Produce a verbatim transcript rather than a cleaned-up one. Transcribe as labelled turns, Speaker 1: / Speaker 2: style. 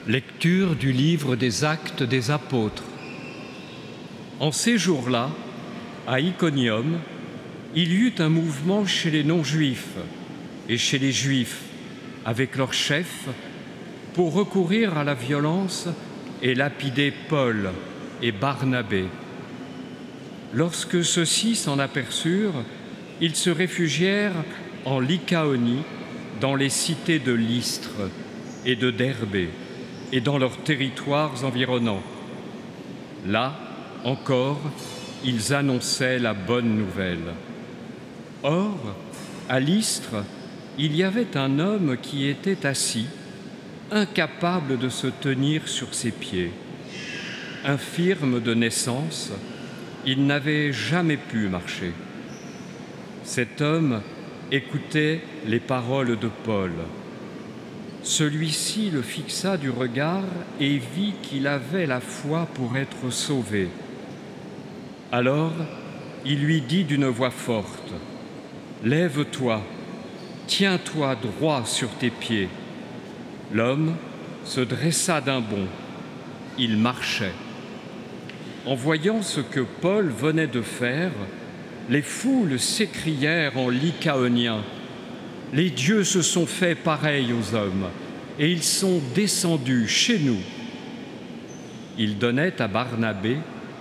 Speaker 1: Lecture du livre des Actes des Apôtres. En ces jours-là, à Iconium, il y eut un mouvement chez les non-juifs et chez les juifs, avec leurs chefs, pour recourir à la violence et lapider Paul et Barnabé. Lorsque ceux-ci s'en aperçurent, ils se réfugièrent en Lycaonie, dans les cités de Lystre et de Derbé, et dans leurs territoires environnants. Là, encore, ils annonçaient la bonne nouvelle. Or, à Lystre, il y avait un homme qui était assis, incapable de se tenir sur ses pieds. Infirme de naissance, il n'avait jamais pu marcher. Cet homme écoutait les paroles de Paul. Celui-ci le fixa du regard et vit qu'il avait la foi pour être sauvé. Alors, il lui dit d'une voix forte, « Lève-toi, tiens-toi droit sur tes pieds. » L'homme se dressa d'un bond. Il marchait. En voyant ce que Paul venait de faire, les foules s'écrièrent en lycaonien, « Les dieux se sont faits pareils aux hommes, et ils sont descendus chez nous. » Ils donnaient à Barnabé